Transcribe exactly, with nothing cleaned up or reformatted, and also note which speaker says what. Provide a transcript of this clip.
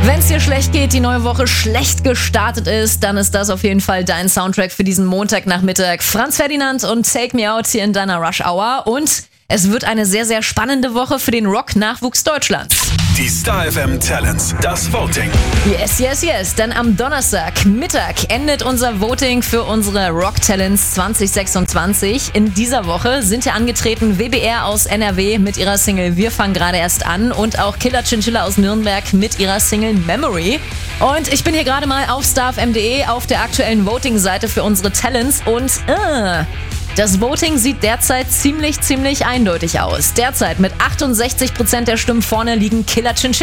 Speaker 1: Wenn es dir schlecht geht, die neue Woche schlecht gestartet ist, dann ist das auf jeden Fall dein Soundtrack für diesen Montagnachmittag. Franz Ferdinand und Take Me Out hier in deiner Rush Hour. Und es wird eine sehr, sehr spannende Woche für den Rock-Nachwuchs Deutschlands.
Speaker 2: Die Star F M Talents, das Voting.
Speaker 1: Yes, yes, yes, denn am Donnerstag Mittag endet unser Voting für unsere Rock Talents zwanzig sechsundzwanzig. In dieser Woche sind ja angetreten W B R aus N R W mit ihrer Single Wir fangen gerade erst an und auch Killer Chinchilla aus Nürnberg mit ihrer Single Memory. Und ich bin hier gerade mal auf starfm punkt de auf der aktuellen Voting-Seite für unsere Talents und äh, das Voting sieht derzeit ziemlich, ziemlich eindeutig aus. Derzeit mit achtundsechzig Prozent der Stimmen vorne liegen Killer Chinchilla.